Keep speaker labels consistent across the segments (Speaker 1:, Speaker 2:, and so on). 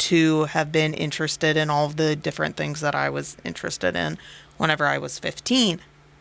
Speaker 1: to have been interested in all of the different things that I was interested in whenever I was 15.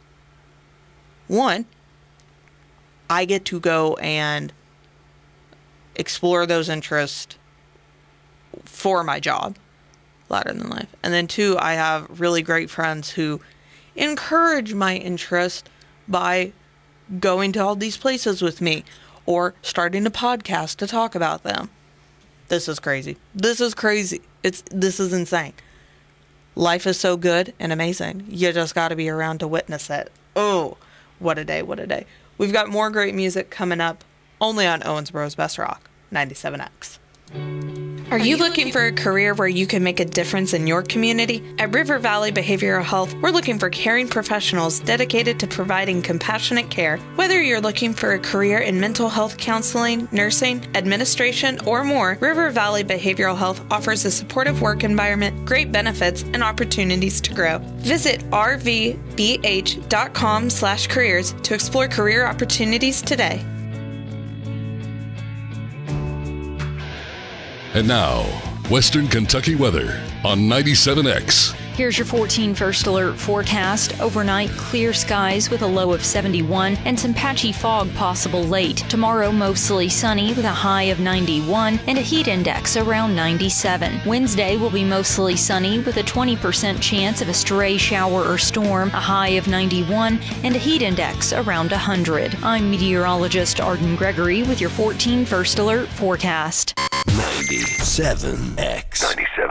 Speaker 1: One, I get to go and explore those interests for my job, later in life. And then two, I have really great friends who encourage my interest by going to all these places with me or starting a podcast to talk about them. This is crazy. This is crazy. This is insane. Life is so good and amazing. You just got to be around to witness it. Oh, what a day, what a day. We've got more great music coming up only on Owensboro's Best Rock 97X. Are you looking for a career where you can make a difference in your community? At River Valley Behavioral Health, we're looking for caring professionals dedicated to providing compassionate care. Whether you're looking for a career in mental health counseling, nursing, administration, or more, River Valley Behavioral Health offers a supportive work environment, great benefits, and opportunities to grow. Visit rvbh.com/careers to explore career opportunities today.
Speaker 2: And now, Western Kentucky weather on 97X.
Speaker 3: Here's your 14 First Alert forecast. Overnight, clear skies with a low of 71 and some patchy fog possible late. Tomorrow, mostly sunny with a high of 91 and a heat index around 97. Wednesday will be mostly sunny with a 20% chance of a stray shower or storm, a high of 91 and a heat index around 100. I'm meteorologist Arden Gregory with your 14 First Alert forecast.
Speaker 4: 97X. 97X.